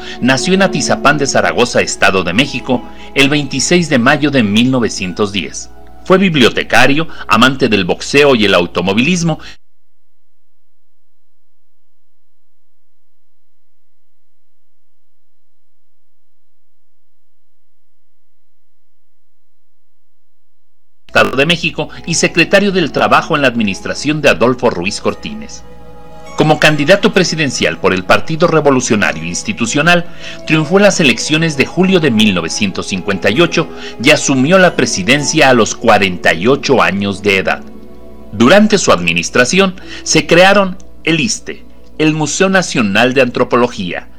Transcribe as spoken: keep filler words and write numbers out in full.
nació en Atizapán de Zaragoza, Estado de México, el veintiséis de mayo de mil novecientos diez. Fue bibliotecario, amante del boxeo y el automovilismo. Estado de México y secretario del Trabajo en la administración de Adolfo Ruiz Cortines. Como candidato presidencial por el Partido Revolucionario Institucional, triunfó en las elecciones de julio de mil novecientos cincuenta y ocho y asumió la presidencia a los cuarenta y ocho años de edad. Durante su administración se crearon el ISSSTE, el Museo Nacional de Antropología,